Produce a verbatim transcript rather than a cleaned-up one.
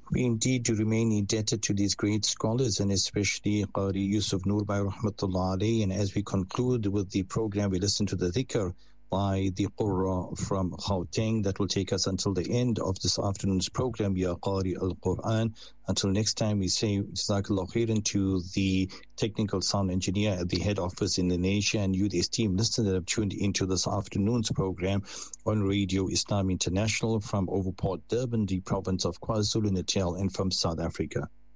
We indeed do remain indebted to these great scholars, and especially Qari Yusuf Noor by Rahmatullah alayhi. And as we conclude with the program, we listen to the dhikr by the Qurra from Gauteng that will take us until the end of this afternoon's program, Ya Qari al-Quran. Until next time, we say Jazakallah khairan to the technical sound engineer at the head office in Indonesia and you, the esteemed listeners that have tuned into this afternoon's program on Radio Islam International from over Port Durban, the province of KwaZulu-Natal, and from South Africa.